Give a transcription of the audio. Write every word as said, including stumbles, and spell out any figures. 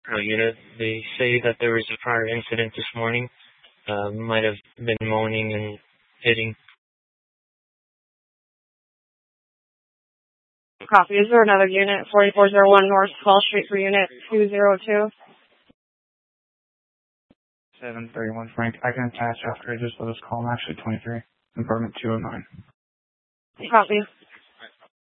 Uh, unit, they say that there was a prior incident this morning. Uh, might have been moaning and hitting. Copy. Is there another unit? forty-four oh one North twelfth Street for unit two oh two. seven thirty-one Frank. I can attach after I just let us call. I'm actually twenty-three. Apartment two oh nine. Copy.